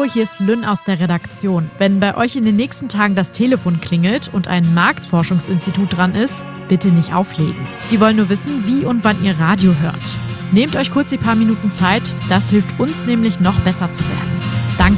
hier ist Lynn aus der Redaktion. Wenn bei euch in den nächsten Tagen das Telefon klingelt und ein Marktforschungsinstitut dran ist, bitte nicht auflegen. Die wollen nur wissen, wie und wann ihr Radio hört. Nehmt euch kurz die paar Minuten Zeit, das hilft uns nämlich noch besser zu werden.